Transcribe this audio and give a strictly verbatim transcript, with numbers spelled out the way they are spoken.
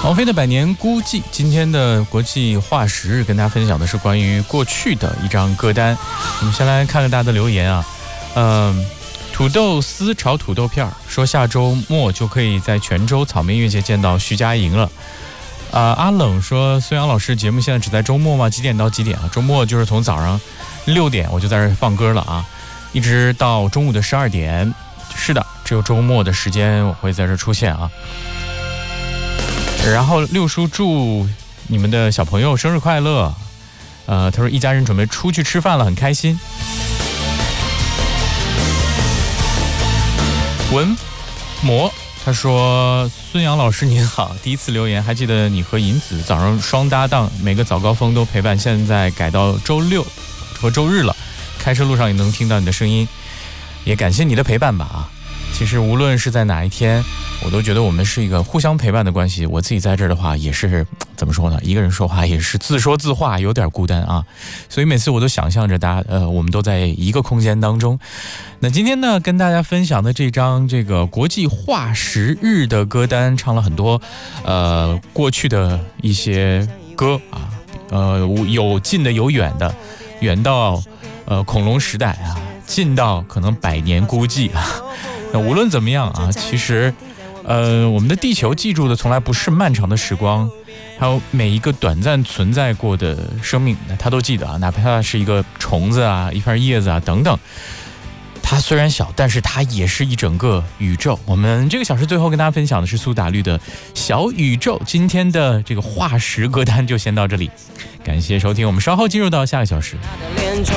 王菲的百年孤寂，今天的国际化石日跟大家分享的是关于过去的一张歌单。我们先来看看大家的留言啊，嗯，土豆丝炒土豆片说下周末就可以在泉州草莓音乐节见到徐佳莹了。啊、呃，阿冷说孙杨老师节目现在只在周末吗？几点到几点啊？周末就是从早上六点我就在这放歌了啊，一直到中午的十二点。是的，只有周末的时间我会在这出现啊。然后六叔祝你们的小朋友生日快乐，呃，他说一家人准备出去吃饭了，很开心。文魔他说孙杨老师您好，第一次留言，还记得你和银子早上双搭档，每个早高峰都陪伴，现在改到周六和周日了，开车路上也能听到你的声音，也感谢你的陪伴吧啊。其实无论是在哪一天，我都觉得我们是一个互相陪伴的关系。我自己在这儿的话也是怎么说呢，一个人说话也是自说自话，有点孤单啊。所以每次我都想象着大家呃，我们都在一个空间当中。那今天呢，跟大家分享的这张这个国际化石日的歌单，唱了很多呃过去的一些歌啊，呃有近的有远的，远到呃恐龙时代啊，近到可能百年孤寂啊。那无论怎么样啊，其实呃我们的地球记住的从来不是漫长的时光，还有每一个短暂存在过的生命，它都记得啊，哪怕它是一个虫子啊，一片叶子啊等等，它虽然小，但是它也是一整个宇宙。我们这个小时最后跟大家分享的是苏打绿的小宇宙。今天的这个化石歌单就先到这里，感谢收听，我们稍后进入到下个小时。 脸肿